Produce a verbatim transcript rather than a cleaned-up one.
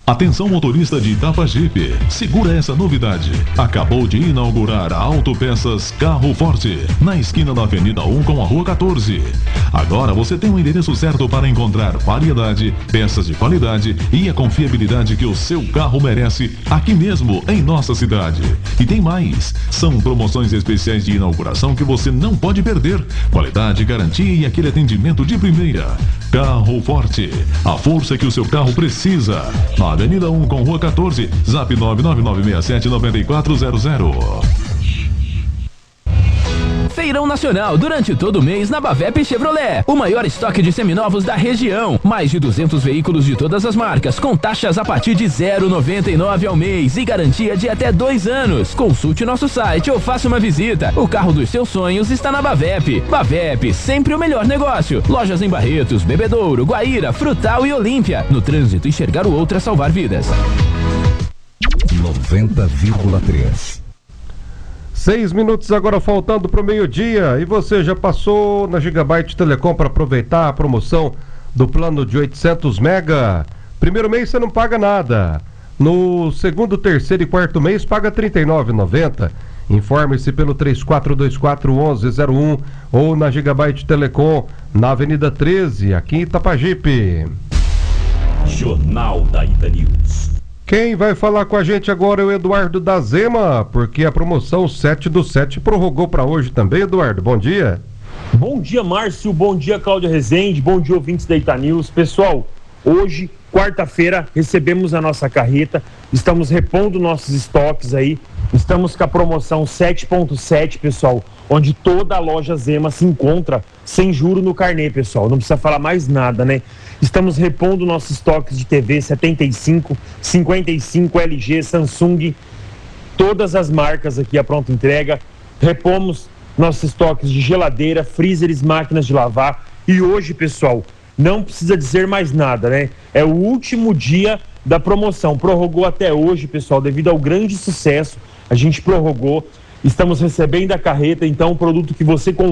Atenção motorista de Itapajipe, segura essa novidade. Acabou de inaugurar a Autopeças Carro Forte, na esquina da Avenida um com a Rua quatorze. Agora você tem o endereço certo para encontrar variedade, peças de qualidade e a confiabilidade que o seu carro merece aqui mesmo em nossa cidade. E tem mais, são promoções especiais de inauguração que você não pode perder. Qualidade, garantia e aquele atendimento de primeira. Carro Forte, a força que o seu carro precisa. Avenida um com Rua quatorze, zap nove nove nove seis sete nove quatro zero zero. Feirão Nacional durante todo o mês na Bavep Chevrolet. O maior estoque de seminovos da região. Mais de duzentos veículos de todas as marcas, com taxas a partir de zero vírgula noventa e nove ao mês e garantia de até dois anos. Consulte nosso site ou faça uma visita. O carro dos seus sonhos está na Bavep. Bavep, sempre o melhor negócio. Lojas em Barretos, Bebedouro, Guaíra, Frutal e Olímpia. No trânsito, enxergar o outro é salvar vidas. noventa vírgula três. Seis minutos agora faltando para o meio-dia. E você já passou na Gigabyte Telecom para aproveitar a promoção do plano de oitocentos mega? Primeiro mês você não paga nada. No segundo, terceiro e quarto mês paga trinta e nove reais e noventa centavos. Informe-se pelo três quatro dois quatro, um um zero um ou na Gigabyte Telecom, na Avenida treze, aqui em Itapajipe. Jornal da Ita News. Quem vai falar com a gente agora é o Eduardo da Zema, porque a promoção sete do sete prorrogou para hoje também. Eduardo, bom dia. Bom dia, Márcio, bom dia, Cláudia Rezende, bom dia, ouvintes da Ita News. Pessoal, hoje, quarta-feira, recebemos a nossa carreta, estamos repondo nossos estoques aí, estamos com a promoção sete ponto sete, pessoal, onde toda a loja Zema se encontra sem juro no carnê, pessoal, não precisa falar mais nada, né? Estamos repondo nossos estoques de T V setenta e cinco, cinquenta e cinco, L G, Samsung, todas as marcas aqui à pronta entrega. Repomos nossos estoques de geladeira, freezers, máquinas de lavar. E hoje, pessoal, não precisa dizer mais nada, né? É o último dia da promoção. Prorrogou até hoje, pessoal, devido ao grande sucesso. A gente prorrogou. Estamos recebendo a carreta, então o produto que você comprou